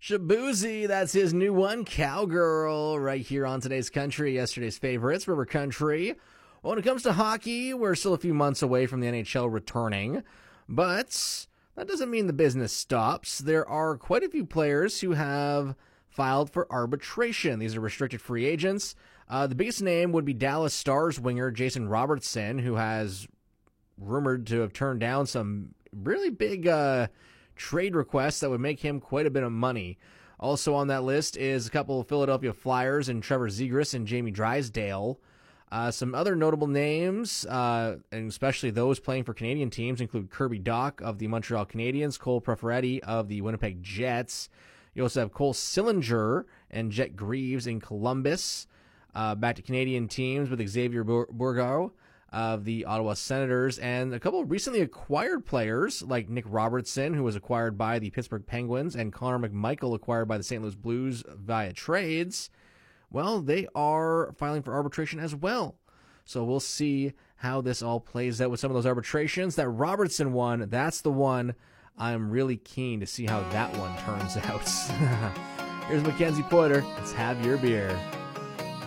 Shabuzi, that's his new one, Cowgirl, right here on Today's Country, yesterday's favorites, River Country. When it comes to hockey, we're still a few months away from the NHL returning, but that doesn't mean the business stops. There are quite a few players who have filed for arbitration. These are restricted free agents. The biggest name would be Dallas Stars winger Jason Robertson, who has rumored to have turned down some really big trade requests that would make him quite a bit of money. Also on that list is a couple of Philadelphia Flyers and Trevor Zegras and Jamie Drysdale. Some other notable names, and especially those playing for Canadian teams, include Kirby Dach of the Montreal Canadiens, Cole Perfetti of the Winnipeg Jets. You also have Cole Sillinger and Jet Greaves in Columbus. Back to Canadian teams with Xavier Bourgault of the Ottawa Senators, and a couple of recently acquired players like Nick Robertson, who was acquired by the Pittsburgh Penguins, and Connor McMichael, acquired by the St. Louis Blues via trades. Well, they are filing for arbitration as well. So we'll see how this all plays out with some of those arbitrations. That Robertson one, that's the one I'm really keen to see how that one turns out. Here's Mackenzie Porter. Let's have your beer.